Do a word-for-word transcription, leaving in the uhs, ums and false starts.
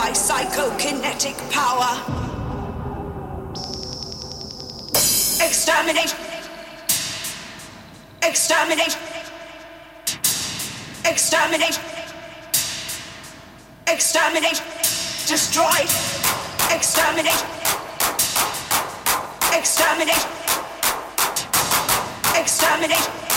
by psychokinetic power. Exterminate. Exterminate. Exterminate. Exterminate. Destroy. Exterminate. Exterminate. Exterminate.